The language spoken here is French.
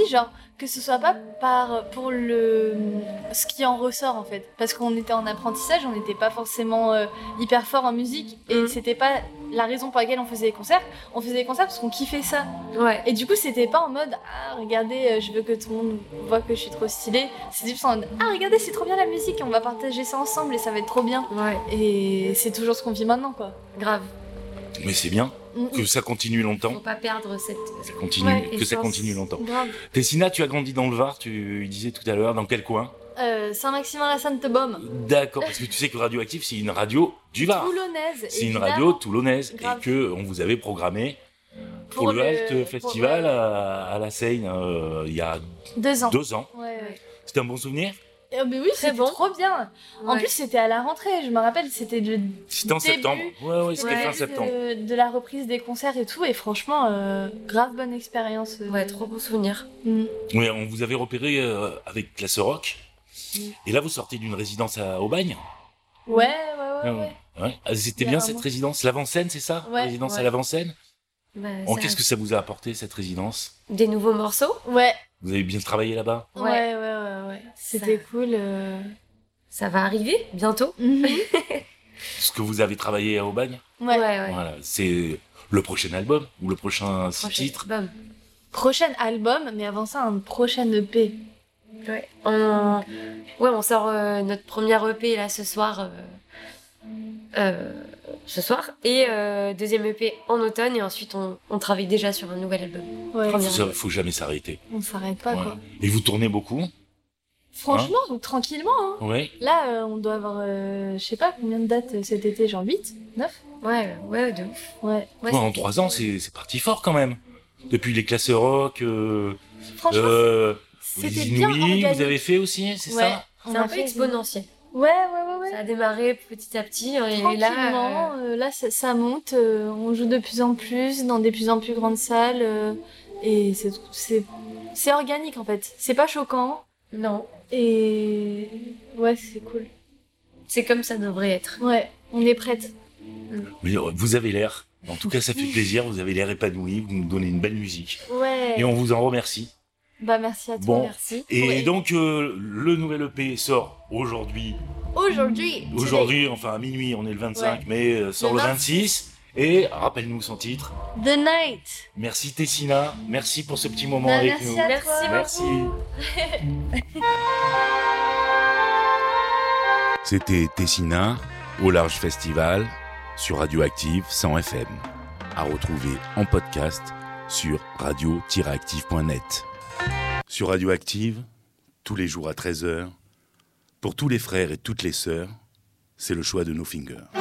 genre que ce soit pas pour ce qui en ressort en fait, parce qu'on était en apprentissage, on n'était pas forcément hyper fort en musique et c'était pas la raison pour laquelle on faisait des concerts. On faisait des concerts parce qu'on kiffait ça. Ouais. Et du coup, c'était pas en mode regardez, je veux que tout le monde voit que je suis trop stylée. C'était juste en mode regardez, c'est trop bien la musique, on va partager ça ensemble et ça va être trop bien. Ouais. Et c'est toujours ce qu'on vit maintenant, quoi. Grave. Mais c'est bien que ça continue longtemps. Faut pas perdre cette. Ça continue, que ça continue longtemps. Grave. Tessina, tu as grandi dans le Var, tu disais tout à l'heure, dans quel coin? Saint-Maximin-la-Sainte-Baume. D'accord, parce que tu sais que Radioactive, c'est une radio du Var. Toulonnaise. C'est une évidemment. radio toulonnaise Grave. et que on vous avait programmé Pour pour le le- Halt Festival à la Seine il y a 2 ans. 2 ans. Ouais. C'était un bon souvenir? Mais oui, Très c'était bon. trop bien. En Ouais. plus, c'était à la rentrée. Je me rappelle, c'était le C'était en début, septembre. Ouais, c'était ouais, fin septembre. de la reprise des concerts et tout. Et franchement, grave bonne expérience. Ouais, trop bon souvenir. Oui, on vous avait repéré avec Classe Rock. Et là, vous sortez d'une résidence à Aubagne. Ouais. Ouais. Ah, c'était Il y a bien un cette mois. résidence, l'Avant-Scène, c'est ça? Ouais, Résidence ouais. à l'Avant-Scène. Bah, Bon, ça- qu'est-ce que ça vous a apporté cette résidence? Des nouveaux morceaux. Ouais. Vous avez bien travaillé là-bas? Ouais. C'était cool. Ça va arriver bientôt. Ce que vous avez travaillé à Aubagne? Ouais. Voilà, c'est le prochain album ou le prochain titre? Bam. Prochain album, mais avant ça, un prochain EP. Ouais. On sort notre première EP là ce soir. Et deuxième EP en automne et ensuite on travaille déjà sur un nouvel album. Ouais. Première Ça, faut jamais s'arrêter. On s'arrête pas, Ouais. quoi. Et vous tournez beaucoup? Franchement, tranquillement. Hein. Ouais. Là, on doit avoir, je sais pas combien de dates cet été, genre 8, 9. Ouais, de ouf. Ouais. Ouais, En 3 ans, c'est parti fort quand même. Depuis les classes rock, Franchement, les c'était bien Inouïs, organique. vous avez fait aussi, c'est Ouais. ça? On C'est a un peu fait- exponentiel. Ouais. Ça a démarré petit à petit et Tranquillement, là, là ça monte, on joue de plus en plus dans des plus en plus grandes salles et c'est organique en fait. C'est pas choquant non, et ouais, c'est cool. c'est comme ça devrait être. Ouais, on est prête. Mais vous avez l'air. En tout cas, ça fait plaisir. Vous avez l'air épanoui. Vous nous donnez une belle musique. Ouais. Et on vous en remercie. Bah merci à toi. Bon. Merci. Et Ouais. donc, le nouvel EP sort aujourd'hui. Aujourd'hui, Enfin à minuit, on est le 25, Ouais. mais sort le 26. Et rappelle-nous son titre. The Night. Merci Tessina. Merci pour ce petit moment Bah, avec merci nous. à Merci toi. Merci. C'était Tessina au Large Festival sur Radioactive 100 FM. À retrouver en podcast sur radio-active.net. Sur Radioactive, tous les jours à 13h, pour tous les frères et toutes les sœurs, c'est le choix de No Finger.